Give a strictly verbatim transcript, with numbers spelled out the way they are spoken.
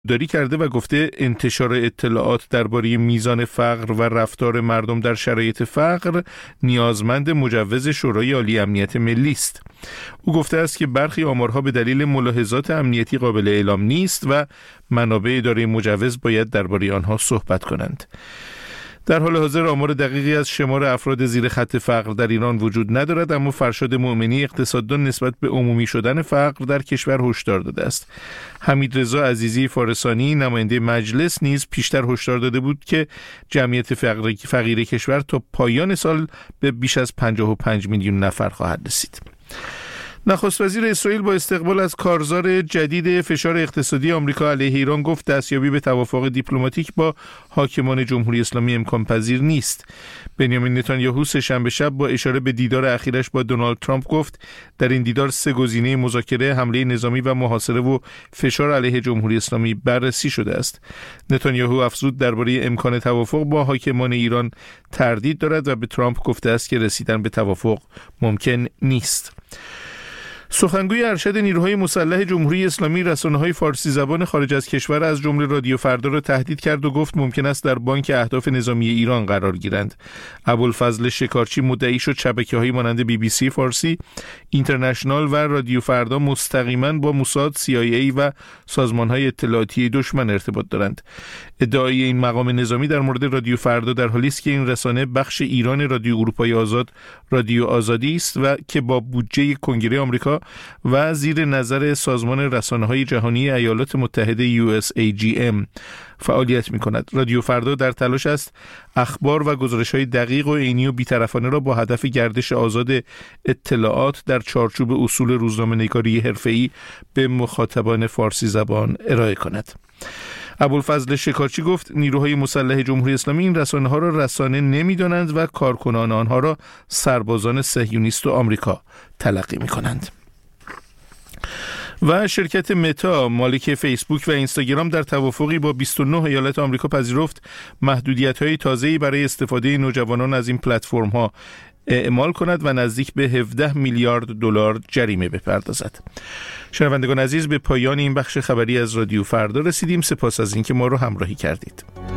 داری کرده و گفته انتشار اطلاعات درباره میزان فقر و رفتار مردم در شرایط فقر نیازمند مجوز شورای عالی امنیت ملی است. او گفته است که برخی آمارها به دلیل ملاحظات امنیتی قابل اعلام نیست و منابع اداره مجوز باید درباره آنها صحبت کنند. در حال حاضر آمار دقیقی از شمار افراد زیر خط فقر در ایران وجود ندارد، اما فرشاد مومنی اقتصاددان نسبت به عمومی شدن فقر در کشور هشدار داده است. حمیدرضا عزیزی فارسانی نماینده مجلس نیز پیشتر هشدار داده بود که جمعیت فقیر, فقیر کشور تا پایان سال به بیش از پنجاه و پنج میلیون نفر خواهد رسید. نخست وزیر اسرائیل با استقبال از کارزار جدید فشار اقتصادی آمریکا علیه ایران گفت دستیابی به توافق دیپلماتیک با حاکمان جمهوری اسلامی امکان پذیر نیست. بنیامین نتانیاهو سه‌شنبه شب با اشاره به دیدار اخیرش با دونالد ترامپ گفت در این دیدار سه گزینه مذاکره، حمله نظامی و محاصره و فشار علیه جمهوری اسلامی بررسی شده است. نتانیاهو افزود درباره امکان توافق با حاکمان ایران تردید دارد و به ترامپ گفته است که رسیدن به توافق ممکن نیست. سخنگوی ارشد نیروهای مسلح جمهوری اسلامی رسانه‌های فارسی زبان خارج از کشور از جمله رادیو فردا را تهدید کرد و گفت ممکن است در بانک اهداف نظامی ایران قرار گیرند. ابوالفضل شکارچی مدعی شد شبکه‌های مانند بی بی سی فارسی، اینترنشنال و رادیو فردا مستقیما با موساد، سی آی ای و سازمان‌های اطلاعاتی دشمن ارتباط دارند. ادعای این مقام نظامی در مورد رادیو فردا در حالی است که این رسانه بخش ایران رادیو اروپای آزاد رادیو آزادی است و که با بودجه کنگره آمریکا و زیر نظر سازمان رسانه‌های جهانی ایالات متحده یو اس ای جی ام فعالیت می‌کند. رادیو فردا در تلاش است اخبار و گزارش‌های دقیق و عینی و بی‌طرفانه را با هدف گردش آزاد اطلاعات در چارچوب اصول روزنامه‌نگاری حرفه‌ای به مخاطبان فارسی زبان ارائه کند. ابوالفضل شکارچی گفت نیروهای مسلح جمهوری اسلامی این رسانه‌ها را رسانه نمی‌دانند و کارکنان آنها را سربازان صهیونیست و آمریکا تلقی می‌کنند. و شرکت متا مالک فیسبوک و اینستاگرام در توافقی با بیست و نه ایالت آمریکا پذیرفت محدودیت‌های تازه‌ای برای استفاده نوجوانان از این پلتفرم‌ها اعمال کند و نزدیک به هفده میلیارد دلار جریمه بپردازد. شنوندگان عزیز، به پایان این بخش خبری از رادیو فردا رسیدیم. سپاس از اینکه ما رو همراهی کردید.